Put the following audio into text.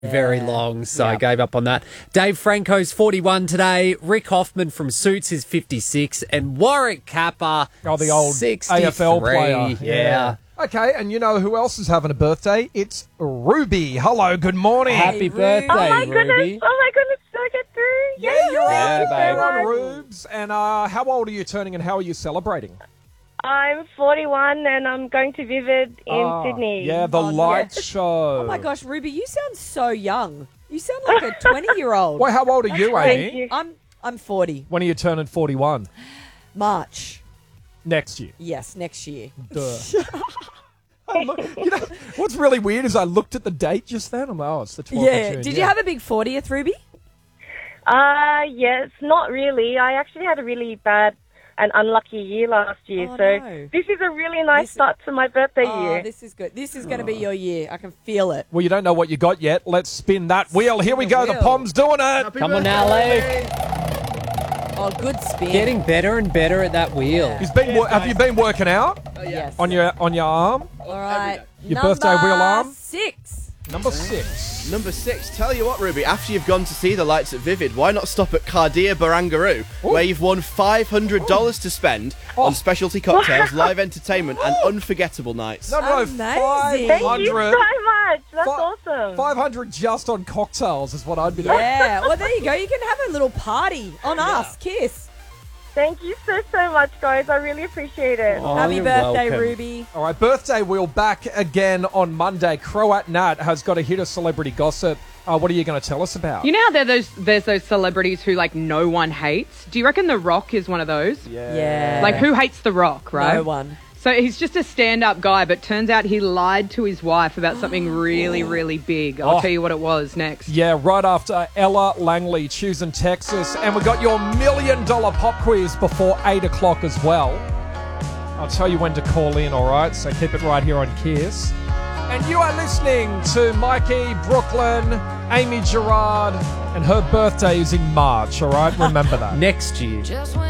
very long, so I gave up on that. Dave Franco's 41 today. Rick Hoffman from Suits is 56. And Warwick Kappa, the old 63. AFL player. Yeah. Okay, and you know who else is having a birthday? It's Ruby. Hello, good morning. Happy birthday, Oh my Ruby. goodness! Oh my goodness! Did I get through? Yeah, you're Yeah, on. babe. You're on, Rubes. And how old are you turning and how are you celebrating? I'm 41 and I'm going to Vivid in Sydney. Yeah, the light show. Oh my gosh, Ruby, you sound so young. You sound like a 20-year-old. Wait, how old are you, Thank Amy? you. I'm 40. When are you turning 41? March. Next year. Yes, next year. Duh. You know, what's really weird is I looked at the date just then. I'm like, oh, it's the 12th of Yeah. June. Did you have a big 40th, Ruby? Yes, not really. I actually had a really bad and unlucky year last year, Oh, so no. this is a really nice start to my birthday Oh, year. this is good. This is going to be your year. I can feel it. Well, you don't know what you got yet. Let's spin that wheel. Here we go. The wheel. Pom's doing it. Come on now, Lee. Oh, good spin. Getting better and better at that wheel. Have you been working out Yes. on your arm? All right. Your birthday wheel arm? 6. Number 6. Number 6. Tell you what, Ruby, after you've gone to see the lights at Vivid, why not stop at Cardia Barangaroo, where you've won $500 to spend on specialty cocktails, live entertainment, and unforgettable nights. No, Amazing. 500. Thank you so much. That's awesome. 500 just on cocktails is what I'd be doing. Yeah. Well, there you go. You can have a little party on us. Kiss. Thank you so much, guys. I really appreciate it. Oh, Happy you're birthday, welcome. Ruby. All right, birthday wheel back again on Monday. Croat Nat has got a hit of celebrity gossip. What are you going to tell us about? You know how there's those celebrities who, like, no one hates? Do you reckon The Rock is one of those? Yeah. Like, who hates The Rock, right? No one. So he's just a stand-up guy, but turns out he lied to his wife about something really, really big. I'll tell you what it was next. Yeah, right after Ella Langley choosing Texas. And we got your $1 million pop quiz before 8 o'clock as well. I'll tell you when to call in, all right? So keep it right here on Kiss. And you are listening to Mikey, Brooklyn, Amy Gerard, and her birthday is in March, all right? Remember that. Next year. Just when